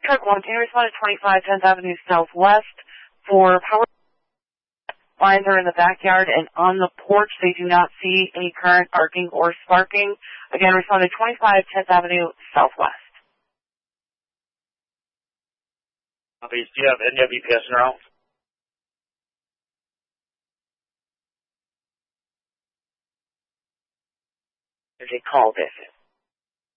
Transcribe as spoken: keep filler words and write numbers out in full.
Truck one, can you respond to twenty-five tenth Avenue Southwest for power lines are in the backyard and on the porch. They do not see any current arcing or sparking. Again, respond to twenty-five tenth Avenue Southwest. Do you have N W P S in route? There's a call visit.